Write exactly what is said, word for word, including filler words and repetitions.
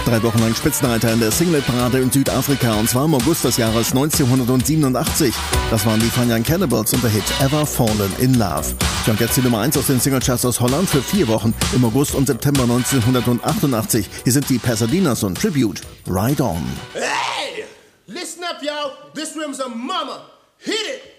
Drei Wochen lang Spitzenreiter in der Singleparade in Südafrika, und zwar im August des Jahres neunzehnhundertsiebenundachtzig. Das waren die Fanyang Cannibals und der Hit Ever Fallen in Love. Und jetzt die Nummer eins aus den Singlecharts aus Holland für vier Wochen im August und September neunzehnhundertachtundachtzig. Hier sind die Pasadenas und Tribute, Ride On. Hey! Listen up, y'all. This rhythm's a mama. Hit it!